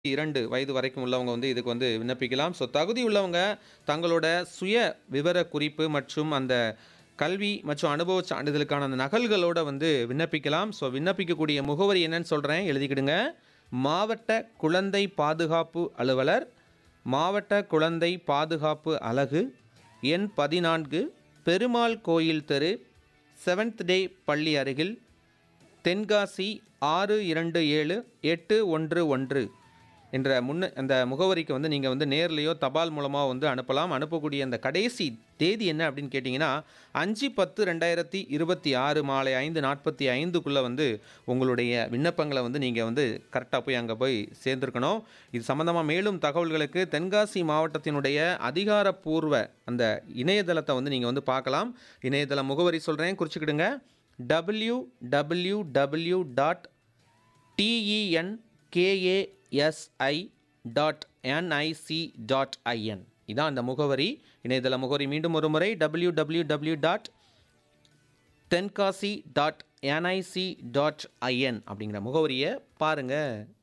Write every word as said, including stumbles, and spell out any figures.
இரண்டு வயது வரைக்கும் உள்ளவங்க வந்து இதுக்கு வந்து விண்ணப்பிக்கலாம். ஸோ தகுதி உள்ளவங்க தங்களோட சுய விவர குறிப்பு மற்றும் அந்த கல்வி மற்றும் அனுபவ சான்றிதழுக்கான அந்த நகல்களோட வந்து விண்ணப்பிக்கலாம். ஸோ விண்ணப்பிக்கக்கூடிய முகவரி என்னன்னு சொல்கிறேன், எழுதிக்கிடுங்க. மாவட்ட குழந்தை பாதுகாப்பு அலுவலர், மாவட்ட குழந்தை பாதுகாப்பு அலகு, எண் பதினான்கு, பெருமாள் கோயில் தெரு, செவன்த் டே பள்ளி அருகில், தென்காசி ஆறு இரண்டு ஏழு எட்டு ஒன்று ஒன்று என்ற முன்ன அந்த முகவரிக்கு வந்து நீங்கள் வந்து நேர்லேயோ தபால் மூலமாக வந்து அனுப்பலாம். அனுப்பக்கூடிய அந்த கடைசி தேதி என்ன அப்படின்னு கேட்டிங்கன்னா அஞ்சு பத்து ரெண்டாயிரத்தி இருபத்தி ஆறு மாலை ஐந்து நாற்பத்தி ஐந்துக்குள்ளே வந்து உங்களுடைய விண்ணப்பங்களை வந்து நீங்கள் வந்து கரெக்டாக போய் அங்கே போய் சேர்ந்துருக்கணும். இது சம்மந்தமாக மேலும் தகவல்களுக்கு தென்காசி மாவட்டத்தினுடைய அதிகாரப்பூர்வ அந்த இணையதளத்தை வந்து நீங்கள் வந்து பார்க்கலாம். இணையதள முகவரி சொல்கிறேன், குறிச்சிக்கிடுங்க. W W W dot டிஇஎன்கேஏஎஸ்ஐ dot NIC dot IN இதான் அந்த முகவரி, இணையதள முகவரி. மீண்டும் ஒரு முறை W W W dot Tenkasi dot NIC dot IN அப்படிங்கிற முகவரியை பாருங்கள்.